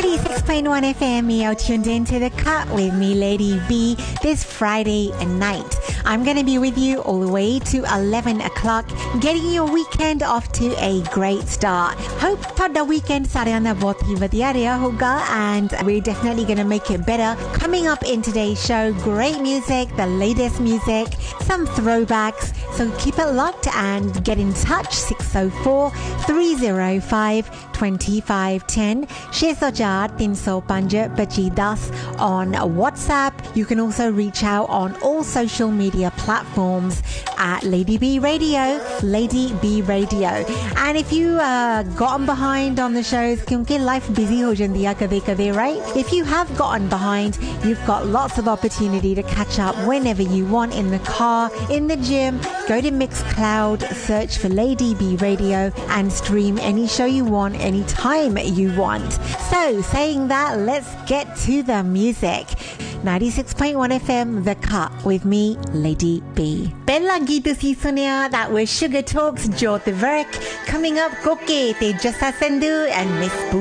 96.1 FM, you're tuned into The Cut with me, Lady B, this Friday night. I'm going to be with you all the way to 11 o'clock, getting your weekend off to a great start. Hope ਤੁਹਾਡਾ weekend ਸਾਰਿਆਂ ਦਾ ਬਹੁਤ ਹੀ ਵਧੀਆ ਰਿਹਾ ਹੋਗਾ, and we're definitely going to make it better. Coming up in today's show, great music, the latest music, some throwbacks, so keep it locked and get in touch. 604-305-2510 604-305-2510 on WhatsApp. You can also reach out on all social media platforms at Lady B Radio, Lady B Radio. And if you gotten behind on the shows, क्योंकि life busy हो जाती है कभी-कभी, right? If you have gotten behind, you've got lots of opportunity to catch up whenever you want, in the car, in the gym. Go to Mixcloud, search for Lady B Radio and stream any show you want, anytime you want. So, saying that, let's get to the music. 96.1 FM, The Cut with me, Lady B. Bella Gita si sunya, that was Sugar Talks, Jyoth Varek. Coming up, Koke, Tejasa Sandhu and Miss Pooja.